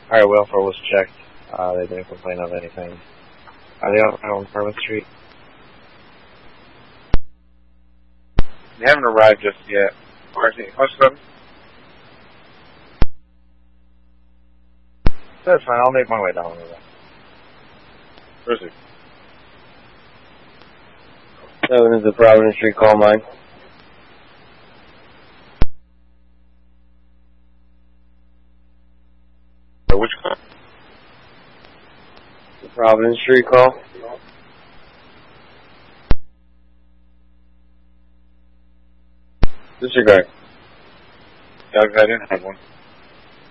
Alright, welfare was checked. They didn't complain of anything. Are they on Permit Street? They haven't arrived just yet. What's them? That's fine, I'll make my way down there. Where is he? 7 is the Providence Street call mine. Which call? The Providence Street call. Disregard. I didn't have one.